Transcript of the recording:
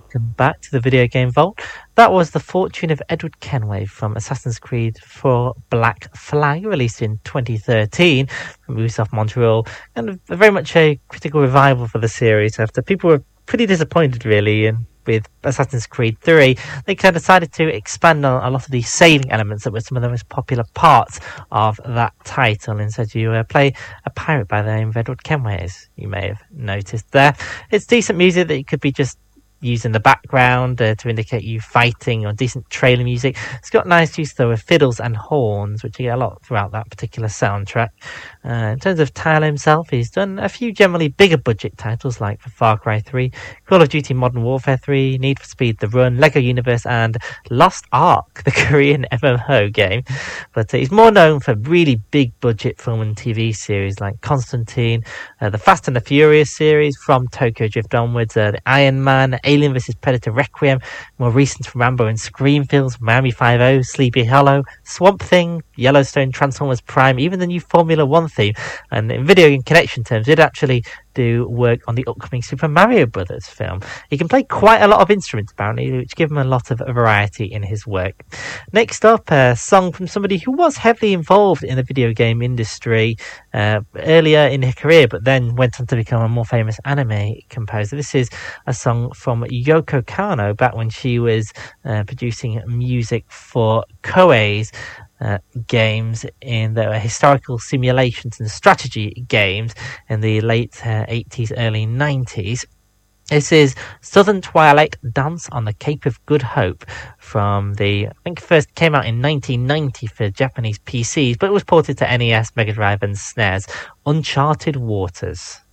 Welcome back to the Video Game Vault. That was The Fortune of Edward Kenway from Assassin's Creed 4 Black Flag, released in 2013 from Ubisoft Montreal, and very much a critical revival for the series after people were pretty disappointed, really, and with Assassin's Creed 3, they kind of decided to expand on a lot of the sailing elements that were some of the most popular parts of that title. Instead, you play a pirate by the name of Edward Kenway, as you may have noticed there. It's decent music that you could be just used in the background to indicate you fighting, or decent trailer music. It's got nice use though of fiddles and horns, which you get a lot throughout that particular soundtrack. In terms of Tyler himself, he's done a few generally bigger budget titles like for Far Cry 3, Call of Duty Modern Warfare 3, Need for Speed The Run, Lego Universe, and Lost Ark, the Korean MMO game. But he's more known for really big budget film and TV series like Constantine, the Fast and the Furious series from Tokyo Drift onwards, the Iron Man, Alien vs Predator Requiem, more recent from Rambo and Scream films, Miami 5.0, Sleepy Hollow, Swamp Thing, Yellowstone, Transformers Prime, even the new Formula One theme. And in Video Game Connection terms, did actually do work on the upcoming Super Mario Brothers film. He can play quite a lot of instruments, apparently, which give him a lot of variety in his work. Next up, a song from somebody who was heavily involved in the video game industry earlier in her career, but then went on to become a more famous anime composer. This is a song from Yoko Kanno, back when she was producing music for Koei's games in the historical simulations and strategy games in the late 80s, early 90s. This is Southern Twilight Dance on the Cape of Good Hope from I think first came out in 1990 for Japanese PCs, but it was ported to NES, Mega Drive and SNES, Uncharted Waters.